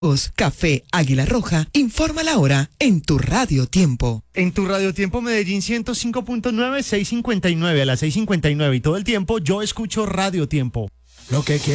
Café Águila Roja informa la hora en tu Radio Tiempo. En tu Radio Tiempo Medellín 105.9, 6:59 a las 6:59 y todo el tiempo yo escucho Radio Tiempo. Lo que